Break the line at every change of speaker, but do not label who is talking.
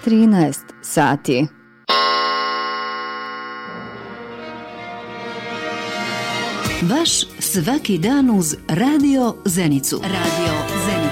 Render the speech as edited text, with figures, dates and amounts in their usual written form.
13 sati.
Vaš svaki dan uz Radio Zenicu. Radio Zenica.